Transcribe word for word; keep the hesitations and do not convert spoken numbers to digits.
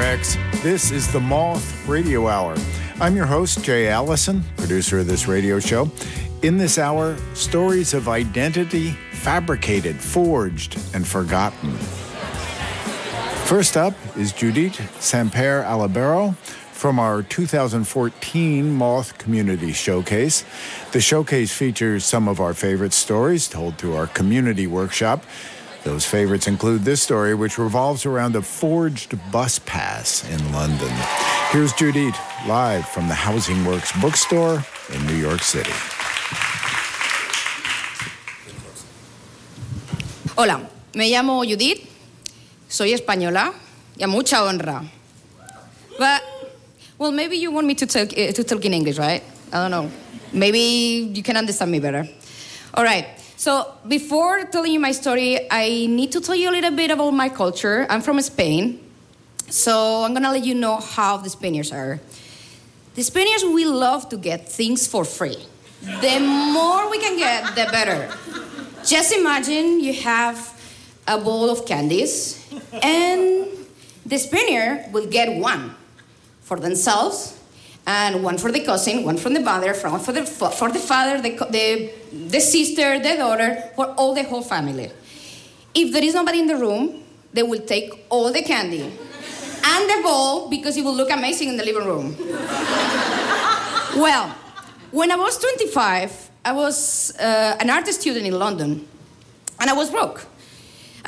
X. This is the Moth Radio Hour. I'm your host, Jay Allison, producer of this radio show. In this hour, stories of identity fabricated, forged, and forgotten. First up is Judith Samper Alibero from our two thousand fourteen Moth Community Showcase. The showcase features some of our favorite stories told through our community workshop. Those favorites include this story, which revolves around a forged bus pass in London. Here's Judith, live from the Housing Works bookstore in New York City. Hola, me llamo Judith, soy española y a mucha honra. But, well, maybe you want me to talk, uh, to talk in English, right? I don't know. Maybe you can understand me better. All right. So before telling you my story, I need to tell you a little bit about my culture. I'm from Spain, so I'm going to let you know how the Spaniards are. The Spaniards, we love to get things for free. The more we can get, the better. Just imagine you have a bowl of candies, and the Spaniard will get one for themselves, and one for the cousin, one from the mother, one for the for the father, the, the the sister, the daughter, for all the whole family. If there is nobody in the room, they will take all the candy and the bowl because it will look amazing in the living room. Well, when I was twenty-five, I was uh, an art student in London, and I was broke.